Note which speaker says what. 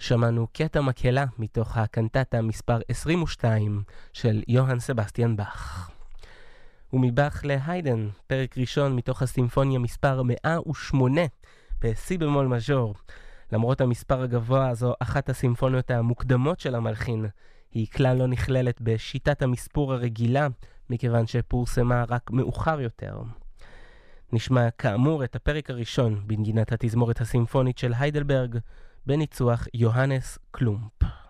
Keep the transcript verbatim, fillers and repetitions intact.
Speaker 1: שמענו קטע מקהלה מתוך הקנטטה מספר עשרים ושתיים של יוהאן סבסטיאן באך. ומבאך להיידן, פרק ראשון מתוך הסימפוניה מספר מאה ושמונה בסי במול מז'ור. למרות המספר הגבוה, זו אחת הסימפוניות המוקדמות של המלחין. היא כלל לא נכללת בשיטת המספור הרגילה, מכיוון שפורסמה רק מאוחר יותר. נשמע כאמור את הפרק הראשון בנגינת התזמורת הסימפונית של היידלברג, בניצוח יוהנס קלומפ.